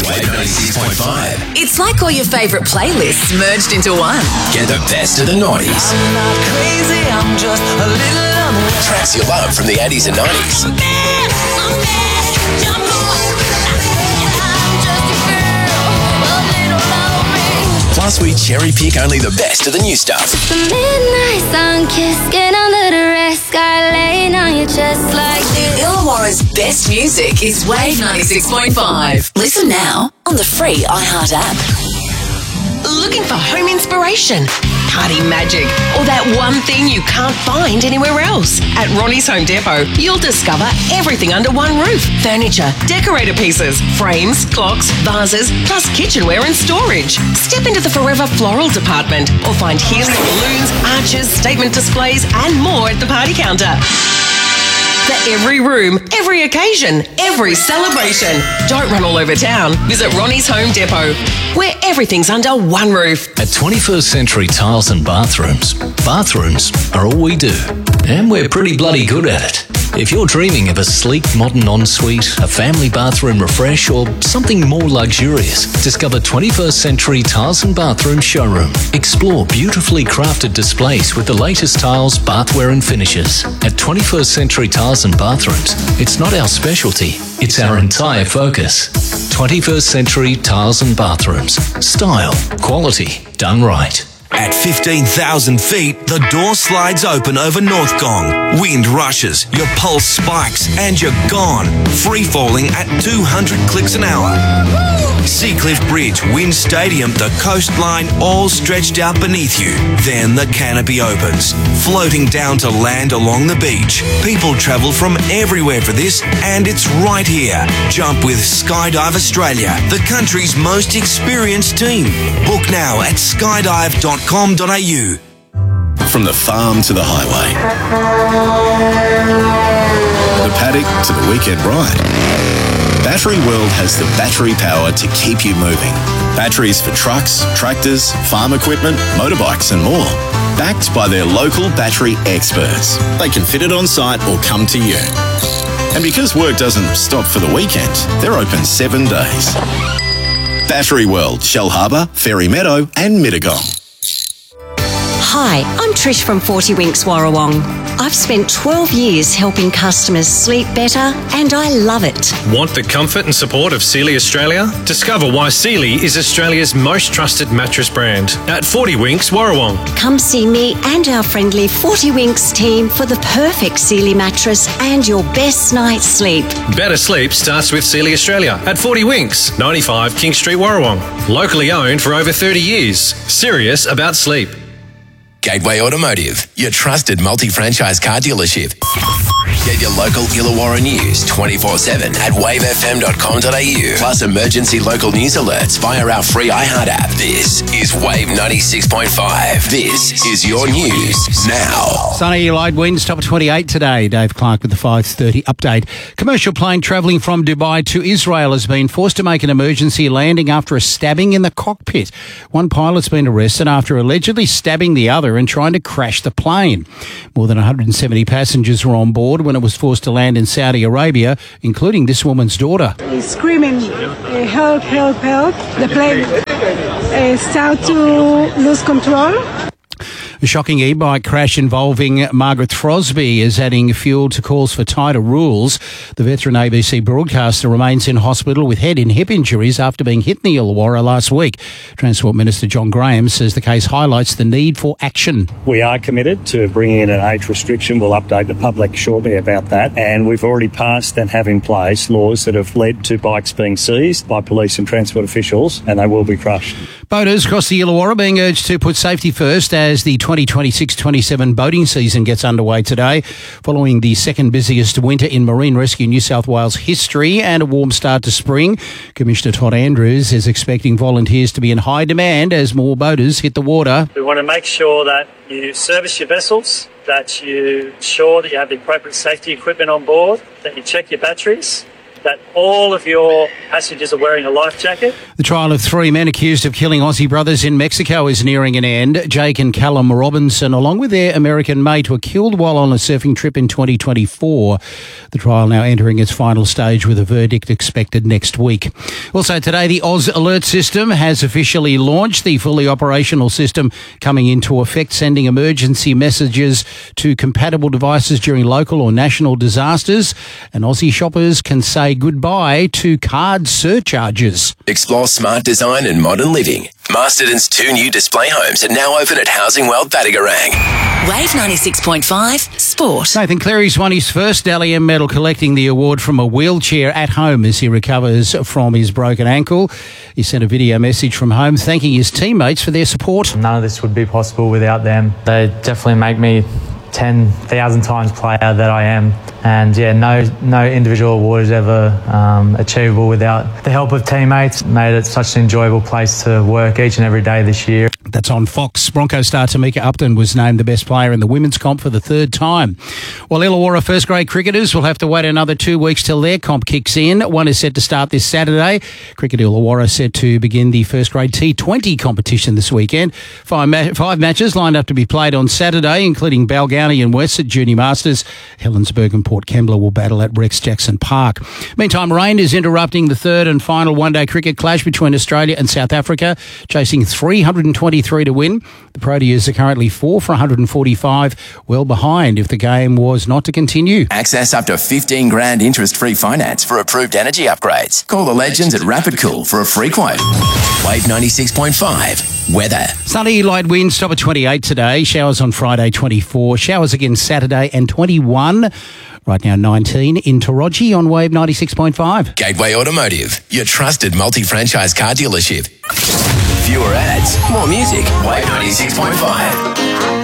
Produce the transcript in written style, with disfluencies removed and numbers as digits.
Wave 96.5. It's like all your favourite playlists merged into one. Get the best of the 90s. I'm not crazy, I'm just a little unwell. Tracks you love from the 80s and 90s. I'm bad, jump on. I'm just a girl, a little lonely. Plus, we cherry pick only the best of the new stuff. The midnight sun kiss, get under the rest, sky laying on your chest like this. Illawarra's best music is Wave 96.5. Listen now on the free iHeart app. Looking for home inspiration, party magic, or that one thing you can't find anywhere else? At Ronnie's Home Depot, you'll discover everything under one roof. Furniture, decorator pieces, frames, clocks, vases, plus kitchenware and storage. Step into the Forever Floral department or find helium balloons, arches, statement displays and more at the party counter. For every room, every occasion, every celebration. Don't run all over town. Visit Ronnie's Home Depot, where everything's under one roof. At 21st Century Tiles and Bathrooms are all we do. And we're pretty bloody good at it. If you're dreaming of a sleek, modern ensuite, a family bathroom refresh, or something more luxurious, discover 21st Century Tiles and Bathroom Showroom. Explore beautifully crafted displays with the latest tiles, bathware and finishes. At 21st Century Tiles and Bathrooms, it's not our specialty, it's our entire focus. 21st Century Tiles and Bathrooms. Style, quality, done right. At 15,000 feet, the door slides open over North Gong. Wind rushes, your pulse spikes, and you're gone. Free falling at 200 clicks an hour. Seacliff Bridge, Wind Stadium, the coastline, all stretched out beneath you. Then the canopy opens, floating down to land along the beach. People travel from everywhere for this, and it's right here. Jump with Skydive Australia, the country's most experienced team. Book now at skydive.com.au. From the farm to the highway, the paddock to the weekend ride, Battery World has the battery power to keep you moving. Batteries for trucks, tractors, farm equipment, motorbikes and more. Backed by their local battery experts. They can fit it on site or come to you. And because work doesn't stop for the weekend, they're open 7 days. Battery World, Shell Harbour, Fairy Meadow and Mittagong. Hi, I'm Trish from 40 Winks Warrawong. I've spent 12 years helping customers sleep better and I love it. Want the comfort and support of Sealy Australia? Discover why Sealy is Australia's most trusted mattress brand at 40 Winks Warrawong. Come see me and our friendly 40 Winks team for the perfect Sealy mattress and your best night's sleep. Better sleep starts with Sealy Australia at 40 Winks, 95 King Street Warrawong. Locally owned for over 30 years. Serious about sleep. Gateway Automotive, your trusted multi-franchise car dealership. Get your local Illawarra news 24/7 at wavefm.com.au. Plus emergency local news alerts via our free iHeart app. This is Wave 96.5. This is your news now. Sunny light winds, top of 28 today. Dave Clark with the 5:30 update. Commercial plane travelling from Dubai to Israel has been forced to make an emergency landing after a stabbing in the cockpit. One pilot's been arrested after allegedly stabbing the other and trying to crash the plane. More than 170 passengers were on board when it was forced to land in Saudi Arabia, including this woman's daughter. He's screaming, help, help, help. The plane started to lose control. A shocking e-bike crash involving Margaret Throsby is adding fuel to calls for tighter rules. The veteran ABC broadcaster remains in hospital with head and hip injuries after being hit in the Illawarra last week. Transport Minister John Graham says the case highlights the need for action. We are committed to bringing in an age restriction. We'll update the public shortly about that. And we've already passed and have in place laws that have led to bikes being seized by police and transport officials, and they will be crushed. Boaters across the Illawarra being urged to put safety first as the 2026-27 boating season gets underway today, following the second busiest winter in Marine Rescue New South Wales history and a warm start to spring. Commissioner Todd Andrews is expecting volunteers to be in high demand as more boaters hit the water. We want to make sure that you service your vessels, that you ensure that you have the appropriate safety equipment on board, that you check your batteries, that all of your passengers are wearing a life jacket. The trial of 3 men accused of killing Aussie brothers in Mexico is nearing an end. Jake and Callum Robinson, along with their American mate, were killed while on a surfing trip in 2024. The trial now entering its final stage with a verdict expected next week. Also today, the Oz Alert system has officially launched. The fully operational system coming into effect, sending emergency messages to compatible devices during local or national disasters. And Aussie shoppers can say goodbye to card surcharges. Explore smart design and modern living. Masterton's 2 new display homes are now open at Housing World Battigarang. Wave 96.5 Sport. Nathan Cleary's won his first Dally M medal, collecting the award from a wheelchair at home as he recovers from his broken ankle. He sent a video message from home thanking his teammates for their support. None of this would be possible without them. They definitely make me 10,000 times player that I am. And yeah, no individual award is ever achievable without the help of teammates. Made it such an enjoyable place to work each and every day this year. That's on Fox. Bronco star Tamika Upton was named the best player in the women's comp for the 3rd time. While Illawarra first grade cricketers will have to wait another 2 weeks till their comp kicks in. One is set to start this Saturday. Cricket Illawarra set to begin the first grade T20 competition this weekend. Five matches lined up to be played on Saturday, including Balgownie and West at Junior Masters. Helensburgh and Port Kembla will battle at Rex Jackson Park. Meantime, rain is interrupting the 3rd and final one-day cricket clash between Australia and South Africa, chasing 323 to win. The Proteas are currently 4 for 145, well behind if the game was not to continue. Access up to 15 grand interest-free finance for approved energy upgrades. Call the legends at Rapid Cool for a free quote. Wave 96.5 weather. Sunny, light winds, top of 28 today. Showers on Friday, 24. Showers again Saturday and 21. Right now, 19 in Taraji on Wave 96.5. Gateway Automotive, your trusted multi-franchise car dealership. Fewer ads, more music. Wave 96.5.